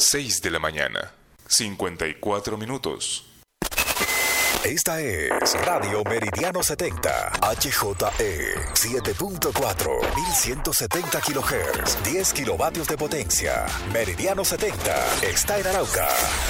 6 de la mañana, 54 minutos. Esta es Radio Meridiano 70, HJE 7.4, 1170 kHz, 10 kilovatios de potencia. Meridiano 70 está en Arauca.